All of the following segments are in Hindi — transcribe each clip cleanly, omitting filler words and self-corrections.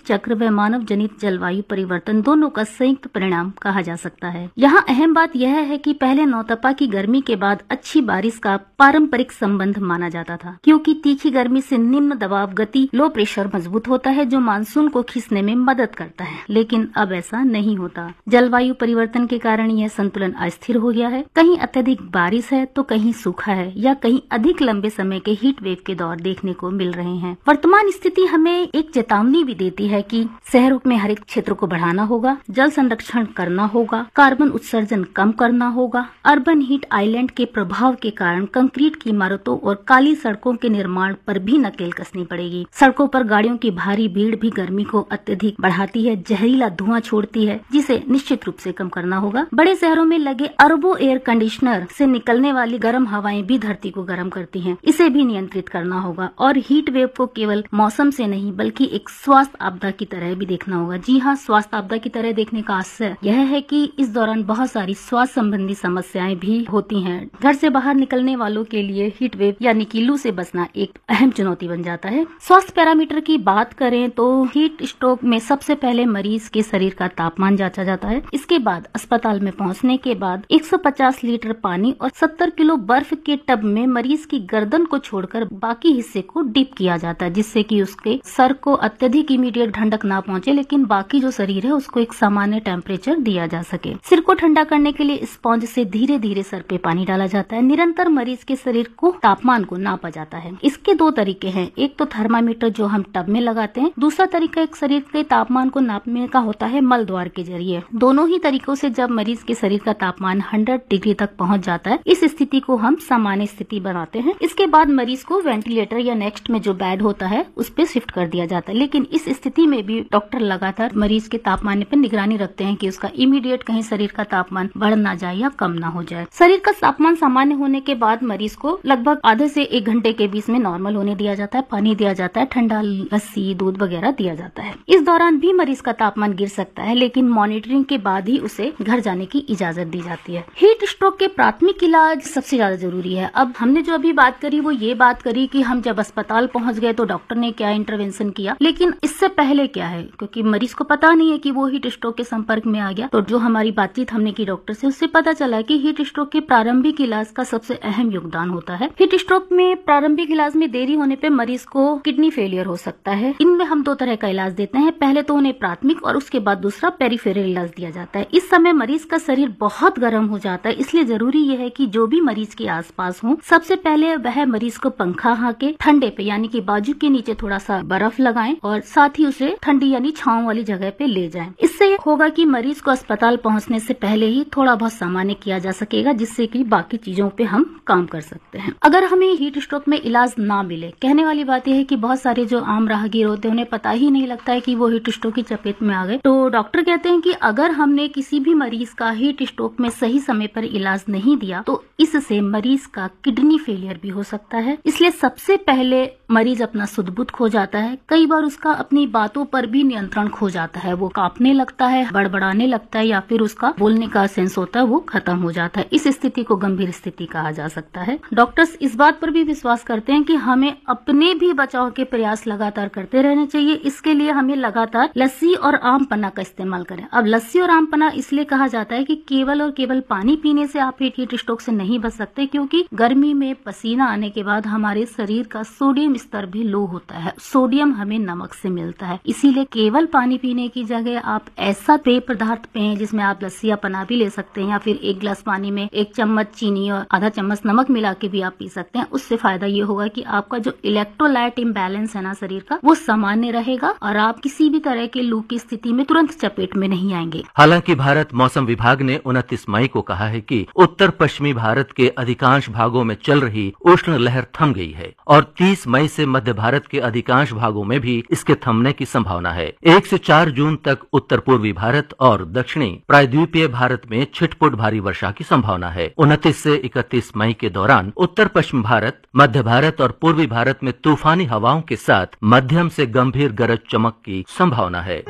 चक्र व मानव जनित जलवायु परिवर्तन दोनों का संयुक्त परिणाम कहा जा सकता है। यहाँ अहम बात यह है कि पहले नौतपा की गर्मी के बाद अच्छी बारिश का पारंपरिक संबंध माना जाता था, क्योंकि तीखी गर्मी से निम्न दबाव गति लो प्रेशर मजबूत होता है जो मानसून को खींचने में मदद करता है। लेकिन अब ऐसा नहीं होता। जलवायु परिवर्तन के कारण यह संतुलन अस्थिर हो गया है। कहीं अत्यधिक बारिश है तो कहीं सूखा है या कहीं अधिक लंबे समय के हीट वेव के दौर देखने को मिल रहे हैं। वर्तमान स्थिति हमें एक चेतावनी भी देती है कि शहरों में हरित क्षेत्र को बढ़ाना होगा, जल संरक्षण करना होगा, कार्बन उत्सर्जन कम करना होगा। अर्बन हीट आइलैंड के प्रभाव के कारण कंक्रीट की इमारतों और काली सड़कों के निर्माण पर भी नकेल कसनी पड़ेगी। सड़कों पर गाड़ियों की भारी भीड़ भी गर्मी को अत्यधिक बढ़ाती है, जहरीला धुआं छोड़ती है, जिसे निश्चित रूप से कम करना होगा। बड़े शहरों में लगे अरबों एयर कंडीशनर से निकलने वाली गर्म हवाएं भी धरती को गर्म करती हैं, इसे भी नियंत्रित करना होगा। और हीट वेव को केवल मौसम से नहीं बल्कि एक स्वास्थ्य आपदा की तरह भी देखना होगा। जी हाँ, स्वास्थ्य आपदा की तरह देखने का आशय यह है कि इस दौरान बहुत सारी स्वास्थ्य संबंधी समस्याएं भी होती हैं। घर से बाहर निकलने वालों के लिए हीट वेव यानी कि लू से बचना एक अहम चुनौती बन जाता है। स्वास्थ्य पैरामीटर की बात करें तो हीट स्ट्रोक में सबसे पहले मरीज के शरीर का तापमान जांचा जाता है। इसके बाद अस्पताल में पहुंचने के बाद 150 लीटर पानी और 70 किलो बर्फ के टब में मरीज की गर्दन को छोड़कर बाकी हिस्से को डिप किया जाता है, जिससे कि उसके सर को अत्यधिक इमीडिएट ठंडक ना पहुंचे, लेकिन बाकी जो शरीर है उसको एक सामान्य टेम्परेचर दिया जा सके। सिर को ठंडा करने के लिए स्पॉन्ज से धीरे धीरे सर पे पानी डाला जाता है। निरंतर मरीज के शरीर को तापमान को नापा जाता है। इसके दो तरीके हैं, एक तो थर्मामीटर जो हम टब में लगाते हैं, दूसरा तरीका एक शरीर के तापमान को नापने का होता है मल द्वार के जरिए। दोनों ही तरीकों से जब मरीज के शरीर का तापमान 100 डिग्री तक पहुंच जाता है, इस स्थिति को हम सामान्य स्थिति बनाते हैं। इसके बाद मरीज को वेंटिलेटर या नेक्स्ट में जो बेड होता है उस पे शिफ्ट कर दिया जाता है। लेकिन इस स्थिति में भी डॉक्टर लगातार मरीज के तापमान पर निगरानी रखते हैं कि उसका इमीडिएट कहीं शरीर का तापमान बढ़ ना जाए या कम ना हो जाए। शरीर का तापमान सामान्य होने के बाद मरीज को लगभग आधे से 1 घंटे के बीच में नॉर्मल होने दिया जाता है। पानी दिया जाता है, ठंडा लस्सी दूध वगैरह दिया जाता है। इस दौरान भी मरीज का तापमान गिर सकता है, लेकिन मॉनिटरिंग के बाद ही उसे घर जाने की इजाजत दी जाती है। हीट स्ट्रोक के प्राथमिक इलाज सबसे ज्यादा जरूरी है। अब हमने जो अभी बात करी वो ये बात करी कि हम जब अस्पताल पहुंच गए तो डॉक्टर ने क्या इंटरवेंशन किया, लेकिन इससे पहले क्या है, क्योंकि मरीज को पता नहीं है कि वो हीट स्ट्रोक के संपर्क में आ गया। तो जो हमारी बातचीत हमने की डॉक्टर से, उससे पता चला कि हीट स्ट्रोक के प्रारंभिक इलाज का सबसे अहम योगदान होता है। हीट स्ट्रोक में प्रारंभिक इलाज में देरी होने पे मरीज को किडनी फेलियर हो सकता है। इनमें हम 2 तरह का इलाज देते हैं। पहले तो उन्हें प्राथमिक और उसके बाद दूसरा पेरिफेरल इलाज दिया जाता है। इस समय मरीज का शरीर बहुत गर्म हो जाता है, इसलिए जरूरी यह है कि जो भी मरीज के आसपास हो, सबसे पहले वह मरीज को पंखा हाके ठंडे पे यानी कि बाजू के नीचे थोड़ा सा बर्फ लगाएं और साथ ही उसे ठंडी यानी छांव वाली जगह पे ले जाएं। इससे होगा कि मरीज को अस्पताल पहुंचने से पहले ही थोड़ा बहुत सामान्य किया जा सकेगा, जिससे कि बाकी चीजों पे हम काम कर सकते हैं। अगर हमें हीट स्ट्रोक में इलाज ना मिले, कहने वाली बात यह है कि बहुत सारे जो आम राहगीर होते हैं उन्हें पता ही नहीं लगता है कि वो हीट स्ट्रोक की चपेट में आ गए। तो डॉक्टर कहते हैं कि अगर हमने किसी भी मरीज का हीट स्ट्रोक में सही समय पर इलाज नहीं दिया तो इससे मरीज का किडनी फेलियर भी हो सकता है। इसलिए सबसे पहले मरीज अपना सुध-बुध खो जाता है। कई बार उसका अपनी बातों पर भी नियंत्रण खो जाता है, वो कांपने लगता है, बड़बड़ाने लगता है या फिर उसका बोलने का सेंस होता है वो खत्म हो जाता है। इस स्थिति को गंभीर स्थिति कहा जा सकता है। डॉक्टर्स इस बात पर भी विश्वास करते हैं कि हमें अपने भी बचाव के प्रयास लगातार करते रहने चाहिए। इसके लिए हमें लगातार लस्सी और आम पन्ना का इस्तेमाल करें। अब लस्सी और आम पन्ना इसलिए कहा जाता है कि केवल और केवल पानी पीने से आप हीट स्ट्रोक से नहीं बच सकते, क्योंकि गर्मी में पसीना आने के बाद हमारे शरीर का सोडियम स्तर भी लो होता है। सोडियम हमें नमक से मिलता है, इसीलिए केवल पानी पीने की जगह आप ऐसा पेय पदार्थ पिएं जिसमें आप लस्सी या पन्ना भी ले सकते हैं, या फिर 1 गिलास पानी में 1 चम्मच चीनी और आधा चम्मच नमक मिला के भी आप पी सकते हैं। उससे फायदा ये होगा कि आपका जो इलेक्ट्रोलाइट इम्बैलेंस है ना शरीर का, वो सामान्य रहेगा और आप किसी भी तरह के लू की स्थिति में तुरंत चपेट में नहीं आएंगे। हालांकि भारत मौसम विभाग ने 29 मई को कहा है कि उत्तर पश्चिमी भारत के अधिकांश भागों में चल रही उष्ण लहर थम गई है और 30 मई से मध्य भारत के अधिकांश भागों में भी इसके थमने की संभावना है। 1 से 4 जून तक उत्तर पूर्वी भारत और दक्षिणी प्रायद्वीपीय भारत में छिटपुट भारी वर्षा की संभावना है। 29 से 31 मई के दौरान उत्तर पश्चिम भारत, मध्य भारत और पूर्वी भारत में तूफानी हवाओं के साथ मध्यम से गंभीर गरज चमक की संभावना है।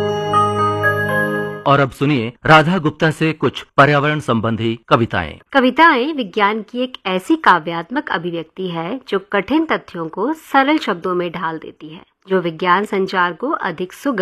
और अब सुनिए राधा गुप्ता से कुछ पर्यावरण संबंधी कविताएं। कविताएं विज्ञान की एक ऐसी काव्यात्मक अभिव्यक्ति है जो कठिन तथ्यों को सरल शब्दों में ढाल देती है, जो विज्ञान संचार को अधिक सुगम